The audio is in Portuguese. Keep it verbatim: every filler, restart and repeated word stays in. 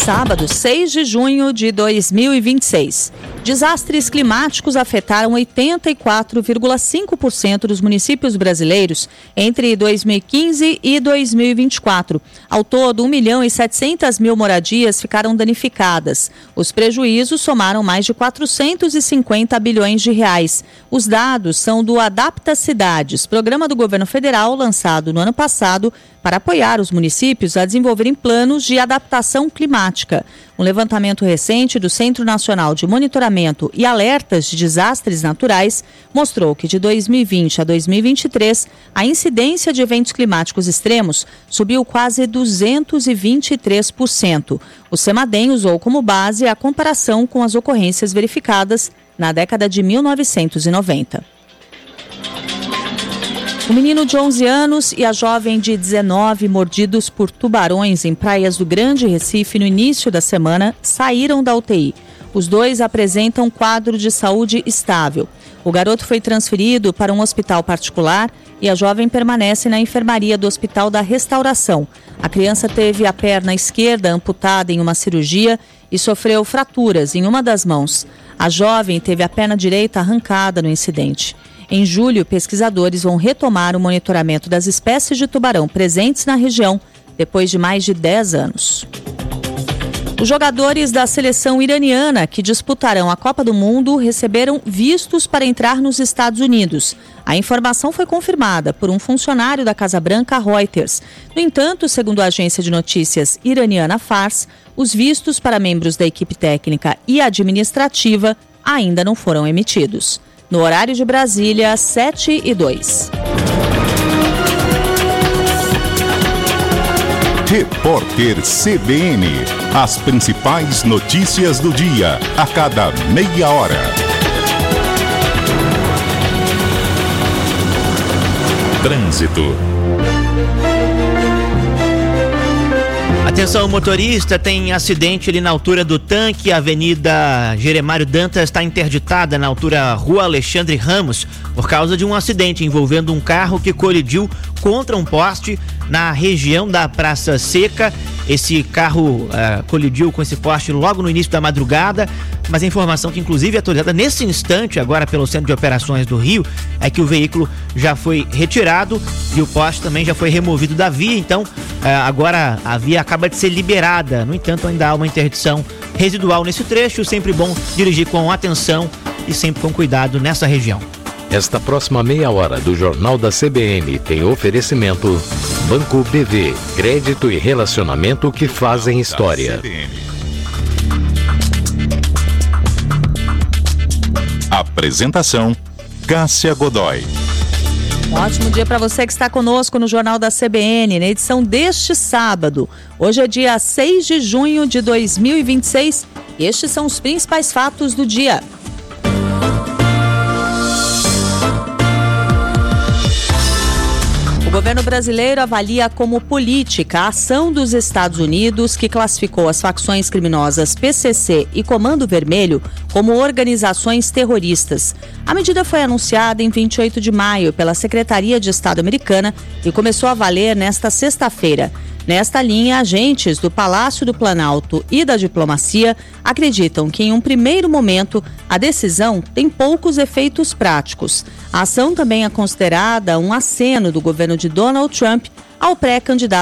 Sábado, seis de junho de dois mil e vinte e seis. Desastres climáticos afetaram oitenta e quatro vírgula cinco por cento dos municípios brasileiros entre dois mil e quinze e dois mil e vinte e quatro. Ao todo, um milhão e setecentas mil moradias ficaram danificadas. Os prejuízos somaram mais de quatrocentos e cinquenta bilhões de reais. Os dados são do Adapta Cidades, programa do governo federal lançado no ano passado para apoiar os municípios a desenvolverem planos de adaptação climática. Um levantamento recente do Centro Nacional de Monitoramento e Alertas de Desastres Naturais mostrou que de dois mil e vinte a dois mil e vinte e três, a incidência de eventos climáticos extremos subiu quase duzentos e vinte e três por cento. O CEMADEM usou como base a comparação com as ocorrências verificadas na década de mil novecentos e noventa. O menino de onze anos e a jovem de dezenove mordidos por tubarões em praias do Grande Recife no início da semana saíram da U T I. Os dois apresentam quadro de saúde estável. O garoto foi transferido para um hospital particular e a jovem permanece na enfermaria do Hospital da Restauração. A criança teve a perna esquerda amputada em uma cirurgia e sofreu fraturas em uma das mãos. A jovem teve a perna direita arrancada no incidente. Em julho, pesquisadores vão retomar o monitoramento das espécies de tubarão presentes na região, depois de mais de dez anos. Os jogadores da seleção iraniana que disputarão a Copa do Mundo receberam vistos para entrar nos Estados Unidos. A informação foi confirmada por um funcionário da Casa Branca, Reuters. No entanto, segundo a agência de notícias iraniana Fars, os vistos para membros da equipe técnica e administrativa ainda não foram emitidos. No horário de Brasília, sete e dois. Repórter C B N. As principais notícias do dia, a cada meia hora. Trânsito. Atenção, motorista, tem acidente ali na altura do tanque, a Avenida Jeremário Dantas está interditada na altura Rua Alexandre Ramos por causa de um acidente envolvendo um carro que colidiu contra um poste na região da Praça Seca. Esse carro uh, colidiu com esse poste logo no início da madrugada, mas a informação que inclusive é atualizada nesse instante agora pelo Centro de Operações do Rio é que o veículo já foi retirado e o poste também já foi removido da via, então uh, agora a via acaba de ser liberada. No entanto, ainda há uma interdição residual nesse trecho, sempre bom dirigir com atenção e sempre com cuidado nessa região. Esta próxima meia hora do Jornal da C B N tem oferecimento Banco B V, crédito e relacionamento que fazem história. Apresentação, Cássia Godoy. Um ótimo dia para você que está conosco no Jornal da C B N, na edição deste sábado. Hoje é dia seis de junho de dois mil e vinte e seis e estes são os principais fatos do dia. O governo brasileiro avalia como política a ação dos Estados Unidos, que classificou as facções criminosas P C C e Comando Vermelho como organizações terroristas. A medida foi anunciada em vinte e oito de maio pela Secretaria de Estado americana e começou a valer nesta sexta-feira. Nesta linha, agentes do Palácio do Planalto e da diplomacia acreditam que, em um primeiro momento, a decisão tem poucos efeitos práticos. A ação também é considerada um aceno do governo de Donald Trump ao pré-candidato